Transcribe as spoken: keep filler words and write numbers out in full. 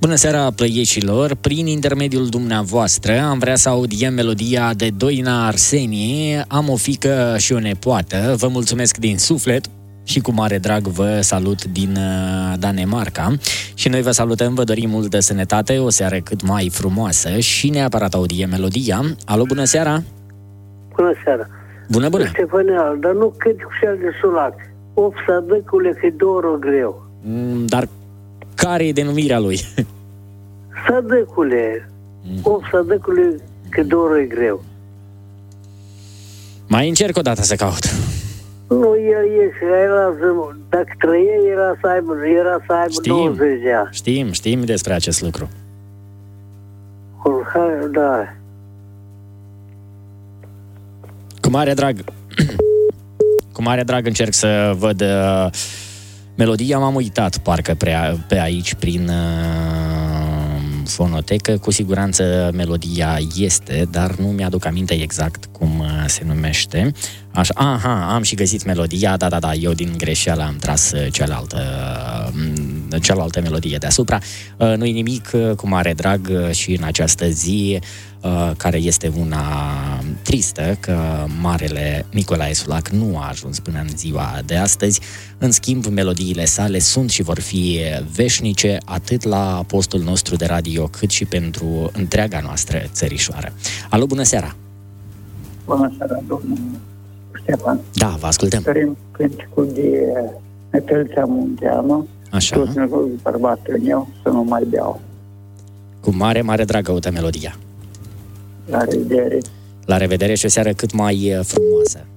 Bună seara, plăieșilor! Prin intermediul dumneavoastră am vrea să audiem melodia de Doina Arsenie, Am o fiică și o nepoată. Vă mulțumesc din suflet și cu mare drag vă salut din Danemarca. Și noi vă salutăm, vă dorim multă sănătate, o seară cât mai frumoasă și neapărat audiem melodia. Alo, bună seara! Bună seara! Bună, bună! Ștefăneal, dar nu cât cu cel de sulac. Of, sădăcule, că doră greu. Mm, dar care e denumirea lui? Sădăcule, mm. of, sădăcule, că doră e greu. Mai încerc o dată să caut. Nu, el e, era, dacă trăie, era să aibă, era să aibă știm, douăzeci de ani. Știm, știm despre acest lucru. Da. Cu mare drag, cu mare drag încerc să văd uh, melodia, m-am uitat parcă pe, pe aici prin uh, fonotecă, cu siguranță melodia este, dar nu mi-aduc aminte exact cum uh, se numește. Așa, aha, am și găsit melodia, da, da, da, eu din greșeală am tras cealaltă, cealaltă melodie deasupra. Uh, nu-i nimic, uh, cu mare drag uh, și în această zi, uh, care este una tristă, că marele Nicolae Sulac nu a ajuns până în ziua de astăzi. În schimb, melodiile sale sunt și vor fi veșnice, atât la postul nostru de radio, cât și pentru întreaga noastră țărișoară. Alo, bună seara! Bună seara, domnul Ștefan. Da, vă ascultăm. Dorim cânticul de Metălțea Munteanu. Așa. Toți ne rog, bărbatul meu, să nu mai beau. Cu mare, mare drag căută melodia. La revedere. La revedere și o seară cât mai frumoasă.